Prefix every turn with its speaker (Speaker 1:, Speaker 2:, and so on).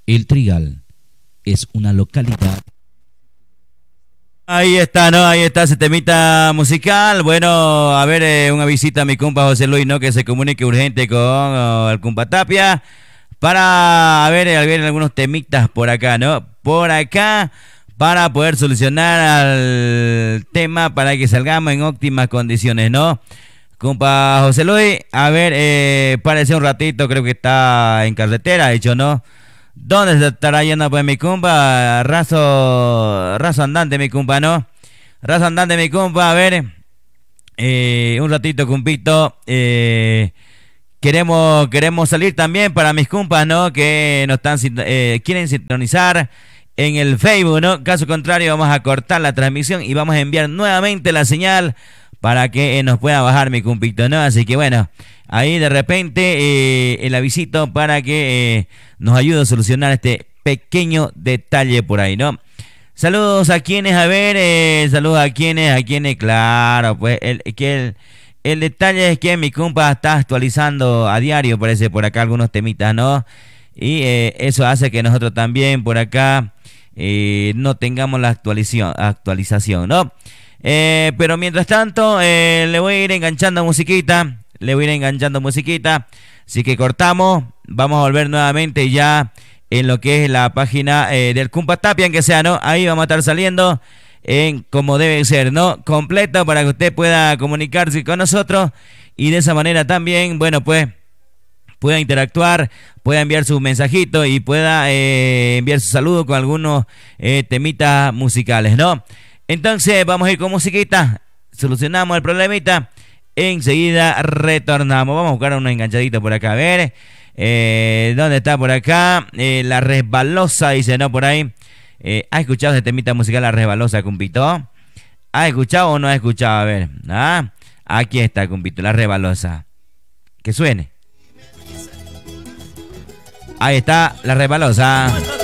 Speaker 1: El Trigal es una localidad.
Speaker 2: Ahí está, ¿no? Ahí está ese temita musical. Bueno, a ver, una visita a mi compa José Luis, ¿no? Que se comunique urgente con el compa Tapia para a ver algunos temitas por acá, ¿no? Por acá para poder solucionar el tema para que salgamos en óptimas condiciones, ¿no? Compa José Luis, a ver, párese un ratito, creo que está en carretera, de hecho, ¿no? ¿Dónde se estará yendo pues mi compa? Razo andante mi compa, ¿no? Razo andante mi compa, a ver, un ratito, compito, queremos salir también para mis compas, ¿no? Que nos están quieren sintonizar en el Facebook, ¿no? Caso contrario, vamos a cortar la transmisión y vamos a enviar nuevamente la señal para que nos pueda bajar mi compito, ¿no? Así que bueno, ahí de repente el avisito para que nos ayude a solucionar este pequeño detalle por ahí, ¿no? Saludos a quienes, a ver, saludos a quienes, claro, pues el detalle es que mi compa está actualizando a diario, parece por acá algunos temitas, ¿no? Y eso hace que nosotros también por acá no tengamos la actualización, ¿no? Pero mientras tanto, le voy a ir enganchando musiquita. Así que cortamos. Vamos a volver nuevamente ya en lo que es la página del compa Tapia, en que sea, ¿no? Ahí vamos a estar saliendo en como debe ser, ¿no? Completo para que usted pueda comunicarse con nosotros y de esa manera también, bueno, pues pueda interactuar, pueda enviar su mensajito y pueda enviar su saludo con algunos temitas musicales, ¿no? Entonces vamos a ir con musiquita, solucionamos el problemita, enseguida retornamos. Vamos a buscar unos enganchaditos por acá, a ver, ¿dónde está por acá? La Resbalosa, dice, ¿no? Por ahí. ¿Ha escuchado ese temita musical, La Resbalosa, compito? ¿Ha escuchado o no ha escuchado? A ver, ¿ah? Aquí está, compito, La Resbalosa. Que suene. Ahí está, La Resbalosa.